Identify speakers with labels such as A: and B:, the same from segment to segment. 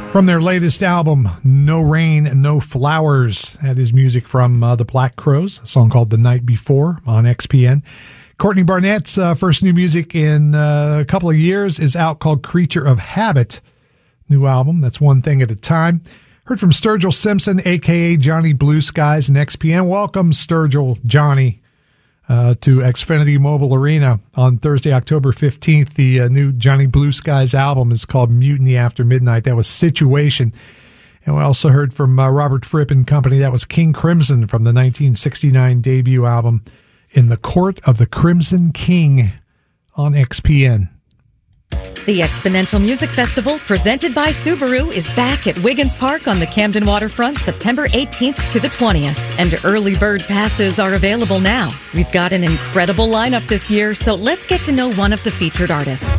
A: From their latest album, No Rain, No Flowers. That is music from the Black Crowes, a song called The Night Before on XPN. Courtney Barnett's first new music in a couple of years is out, called Creature of Habit. New album, that's One Thing at a Time. Heard from Sturgill Simpson, a.k.a. Johnny Blue Skies, and XPN. Welcome, Sturgill Johnny, to Xfinity Mobile Arena on Thursday, October 15th. The new Johnny Blue Skies album is called Mutiny After Midnight. That was Situation. And we also heard from Robert Fripp and Company. That was King Crimson from the 1969 debut album In the Court of the Crimson King on XPN.
B: The Exponential Music Festival, presented by Subaru, is back at Wiggins Park on the Camden Waterfront September 18th to the 20th. And early bird passes are available now. We've got an incredible lineup this year, so let's get to know one of the featured artists.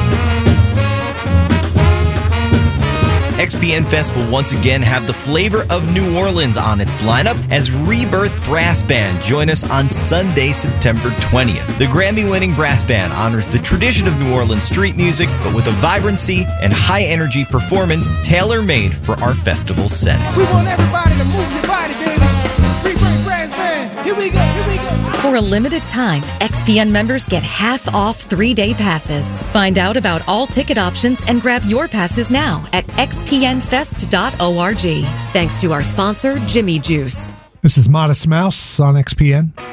C: XPN Fest will once again have the flavor of New Orleans on its lineup as Rebirth Brass Band join us on Sunday, September 20th. The Grammy-winning brass band honors the tradition of New Orleans street music, but with a vibrancy and high-energy performance tailor-made for our festival setting.
D: We want everybody to move your body, baby. Rebirth Brass Band. Here we go, here we go.
B: For a limited time, XPN members get half off 3-day passes. Find out about all ticket options and grab your passes now at xpnfest.org. Thanks to our sponsor, Jimmy Juice.
A: This is Modest Mouse on XPN.